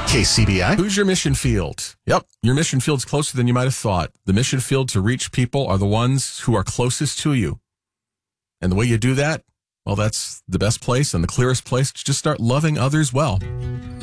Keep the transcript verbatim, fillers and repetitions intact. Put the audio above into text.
K C B I. Who's your mission field? Yep, your mission field's closer than you might have thought. The mission field to reach people are the ones who are closest to you. And the way you do that, well, that's the best place and the clearest place to just start loving others well.